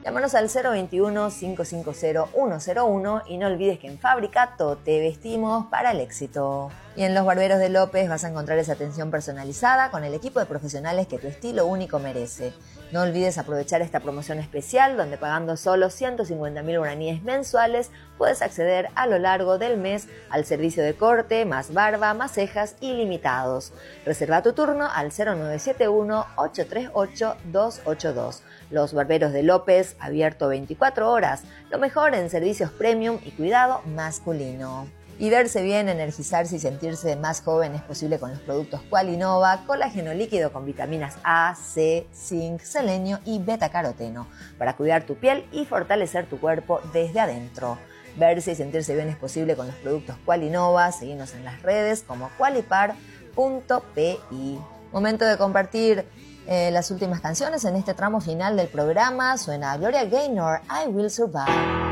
Llámanos al 021-550-101 y no olvides que en Fabricato te vestimos para el éxito. Y en Los Barberos de López vas a encontrar esa atención personalizada con el equipo de profesionales que tu estilo único merece. No olvides aprovechar esta promoción especial donde pagando solo 150.000 guaraníes mensuales puedes acceder a lo largo del mes al servicio de corte, más barba, más cejas ilimitados. Reserva tu turno al 0971-838-282. Los Barberos de López, abierto 24 horas. Lo mejor en servicios premium y cuidado masculino. Y verse bien, energizarse y sentirse más joven es posible con los productos Qualinova, colágeno líquido con vitaminas A, C, zinc, selenio y betacaroteno, para cuidar tu piel y fortalecer tu cuerpo desde adentro. Verse y sentirse bien es posible con los productos Qualinova. Seguinos en las redes como qualipar.pi. Momento de compartir las últimas canciones en este tramo final del programa. Suena Gloria Gaynor, I Will Survive.